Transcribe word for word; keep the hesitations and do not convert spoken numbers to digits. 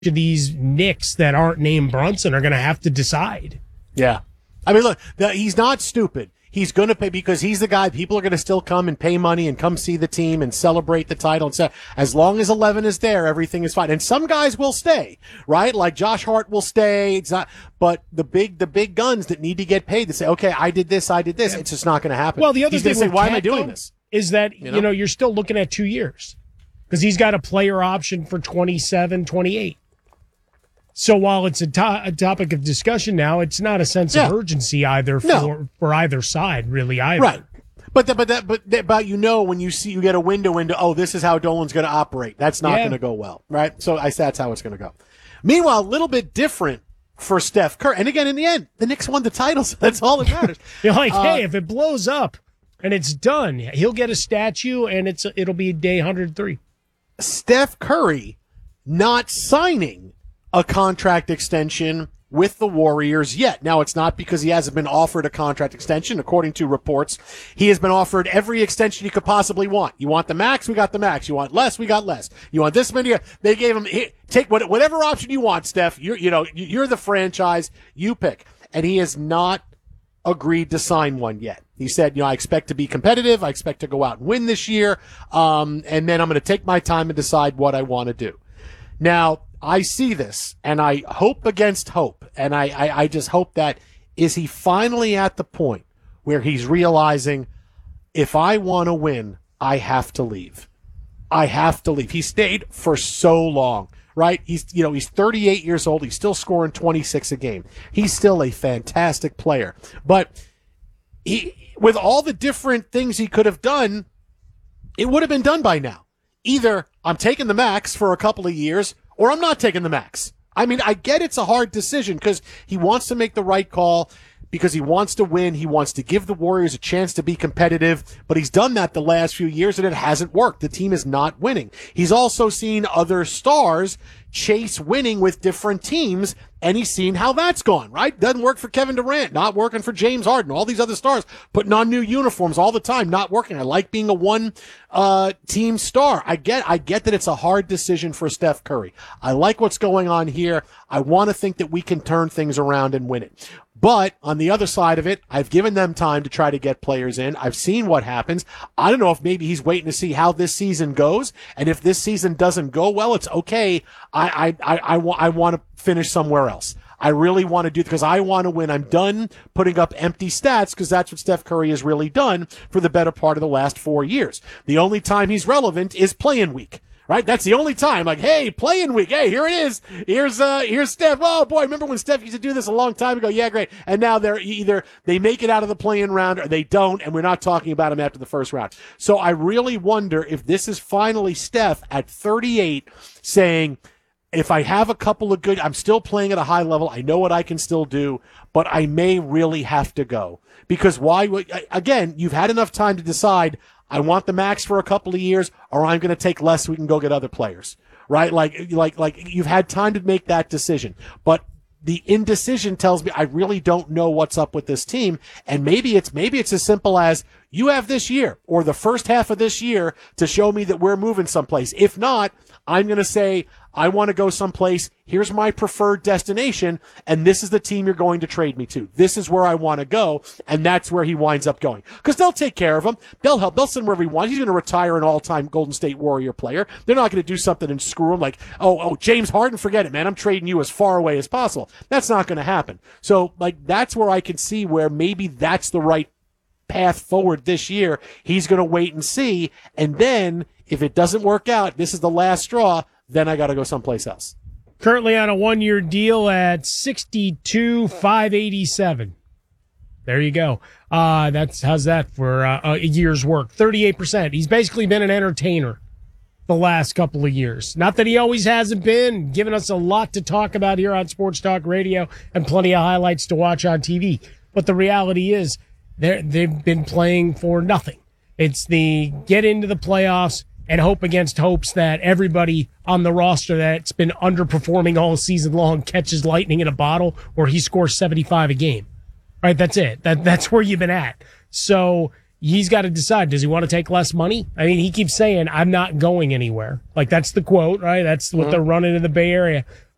of these Knicks that aren't named Brunson are going to have to decide. Yeah. I mean, look, the, he's not stupid. He's going to pay because he's the guy. People are going to still come and pay money and come see the team and celebrate the title. And so as long as eleven is there, everything is fine. And some guys will stay, right? Like Josh Hart will stay. It's not, but the big, the big guns that need to get paid to say, okay, I did this, I did this. It's just not going to happen. Well, the other he's thing going to say, with why Cat, am I doing though, this? Is that, You know? you know, you're still looking at two years because he's got a player option for twenty-seven, twenty-eight. So while it's a, to- a topic of discussion now, it's not a sense Yeah. of urgency either for, No. for either side, really, either. Right. But the, but that but that, but you know when you see you get a window into oh this is how Dolan's going to operate, that's not Yeah. going to go well, right? So I that's how it's going to go. Meanwhile, a little bit different for Steph Curry, and again in the end, the Knicks won the title, so that's all that matters. You're like, Uh, hey, if it blows up and it's done, he'll get a statue and it's it'll be day one hundred three. Steph Curry not signing a contract extension with the Warriors yet. Now, it's not because he hasn't been offered a contract extension. According to reports, he has been offered every extension you could possibly want. You want the max? We got the max. You want less? We got less. You want this many? They gave him, take whatever option you want, Steph. You're, you know, you're the franchise. You pick. And he has not agreed to sign one yet. He said, you know, I expect to be competitive. I expect to go out and win this year. Um, and then I'm going to take my time and decide what I want to do. Now, I see this, and I hope against hope, and I, I, I just hope that is he finally at the point where he's realizing if I want to win, I have to leave. I have to leave. He stayed for so long, right? He's, you know, he's thirty-eight years old. He's still scoring twenty-six a game. He's still a fantastic player. But he, with all the different things he could have done, it would have been done by now. Either I'm taking the max for a couple of years, or I'm not taking the max. I mean, I get it's a hard decision because he wants to make the right call because he wants to win. He wants to give the Warriors a chance to be competitive, but he's done that the last few years and it hasn't worked. The team is not winning. He's also seen other stars chase winning with different teams, and he's seen how that's gone, right? Doesn't work for Kevin Durant, not working for James Harden, all these other stars putting on new uniforms all the time, not working. I like being a one uh team star. I get I get that it's a hard decision for Steph Curry. I like what's going on here. I want to think that we can turn things around and win it. But on the other side of it, I've given them time to try to get players in. I've seen what happens. I don't know if maybe he's waiting to see how this season goes. And if this season doesn't go well, it's okay. I, I, I, I, wa- I want to finish somewhere else. I really want to do because I want to win. I'm done putting up empty stats because that's what Steph Curry has really done for the better part of the last four years. The only time he's relevant is play-in week. Right? That's the only time. Like, hey, play-in week. Hey, here it is. Here's uh, here's Steph. Oh boy, remember when Steph used to do this a long time ago? Yeah, great. And now they're either they make it out of the play-in round or they don't, and we're not talking about him after the first round. So I really wonder if this is finally Steph at thirty-eight saying, if I have a couple of good, I'm still playing at a high level. I know what I can still do, but I may really have to go because why? Again, you've had enough time to decide. I want the max for a couple of years, or I'm going to take less so we can go get other players, right? Like, like, like you've had time to make that decision. But the indecision tells me I really don't know what's up with this team. And maybe it's, maybe it's as simple as you have this year or the first half of this year to show me that we're moving someplace. If not, I'm going to say, I want to go someplace. Here's my preferred destination, and this is the team you're going to trade me to. This is where I want to go, and that's where he winds up going. Because they'll take care of him. They'll help. They'll send him wherever he wants. He's going to retire an all-time Golden State Warrior player. They're not going to do something and screw him like, oh, oh, James Harden, forget it, man. I'm trading you as far away as possible. That's not going to happen. So, like, that's where I can see where maybe that's the right path forward this year. He's going to wait and see, and then if it doesn't work out, this is the last straw, then I got to go someplace else. Currently on a one-year deal at sixty-two five eighty-seven. There you go. Uh, that's how's that for uh, a year's work? thirty-eight percent. He's basically been an entertainer the last couple of years. Not that he always hasn't been, giving us a lot to talk about here on Sports Talk Radio and plenty of highlights to watch on T V. But the reality is they're, they've been playing for nothing. It's the get into the playoffs and hope against hopes that everybody on the roster that's been underperforming all season long catches lightning in a bottle or he scores seventy-five a game. Right? That's it. That That's where you've been at. So he's got to decide, does he want to take less money? I mean, he keeps saying, I'm not going anywhere. Like, that's the quote, right? That's what mm-hmm. they're running in the Bay Area.